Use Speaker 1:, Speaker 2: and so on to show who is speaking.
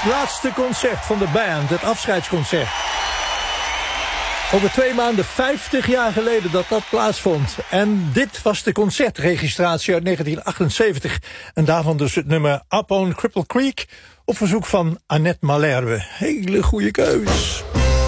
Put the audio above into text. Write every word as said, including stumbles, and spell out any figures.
Speaker 1: laatste concert van de band, het afscheidsconcert. Over twee maanden vijftig jaar geleden dat dat plaatsvond. En dit was de concertregistratie uit negentien achtenzeventig. En daarvan dus het nummer Up on Cripple Creek op verzoek van Annette Malherbe. Hele goede keus.